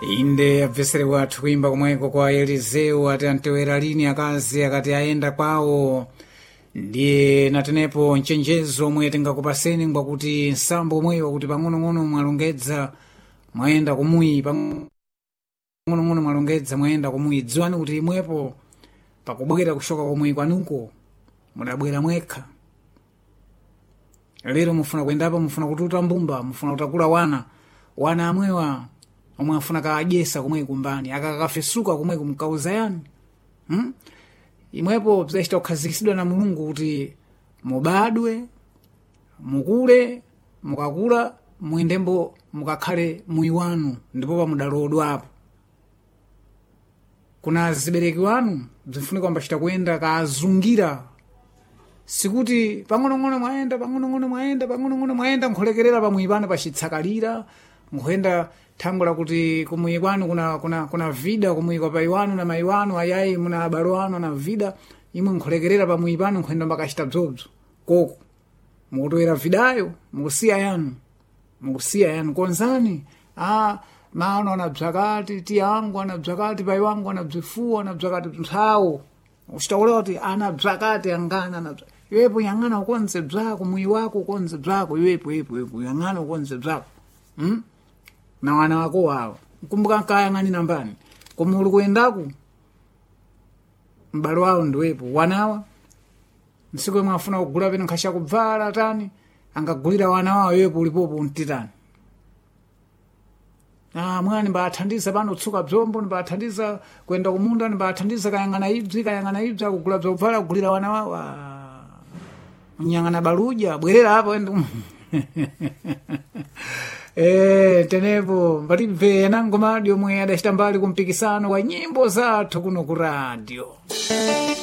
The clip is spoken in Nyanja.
inde abvesere wathu kuimba komweko kwa Eliseu ati antewera lini akazi akati ayenda kwawo. Ndiye natenepo nchenjezo omwe tingakupaseni ngwakuti nsambo omweyo kuti pang'onong'ono mwalongedza mwayenda kumuyi, pang'onong'ono mwalongedza mwayenda kumuyi. Dziwani kuti imwepo pakubwera kushoka kumuyi kwanuko mudabwera mwekha. Lero mufuna kuendapo, mufuna kututa mbumba, mufuna kutakula wana amwewa omwe afuna kaajesa kumwe kumbani akakafesuka kumwe kumkauza yani. Imwepo bzachita kukhazikisidwa na Mulungu kuti mubadwe, mukule, mukakula, muendembo mukakhale muyi wanu ndipo pamudalodwapo. Kuna zibereki wanu bzifunika mbachita kuyenda kaazungira. Sikuti pang'onong'ono mwayenda, pang'onong'ono mwayenda, pang'onong'ono mwayenda nkholekerera pamuyi pano pachitsakalira, nkhuyenda thango lakuti kumuyi kwanu kuna vida, kumuyi kwa pai wanu na mayi wanu ayayi muna abalo wanu na vida, imwe nkholekerera pamuyi pano nkhuyenda mbakachita bzobzo. Koko mukutowera vidayo mukusiya yanu konzani. Mano anabzakati, tiyangu anabzakati, pai wangu anabzifuwa, anabzakati mthawo. Uchitakulewa kuti anabzakati angana anabzakati. Iwepo yang'ana ukonze bzako, muyi wako ukonze bzako, iwepo yang'ana ukonze bzako. Na wana wako wawo kumbuka nkayang'ani nambani koma uli kuyendaku m'balo wawo ndiwepo. Wanawa nsiku yomwe afuna kugula pena nkhasha kubvala tani angagulira wana wawo, iwepo ulipopo untitani. Mwani mbathandiza pano utsuka bzombo, mbathandiza kwenda kumunda, mbathandiza kayang'ana ibzi akugula bzobvala kugulira wana wawo. Mnyang'ana baluja bwerera hapo ende. Tenepo mbalive nango madio mwe adachita mbali kumpikisano wa nyimbo zathu kuno ku radio.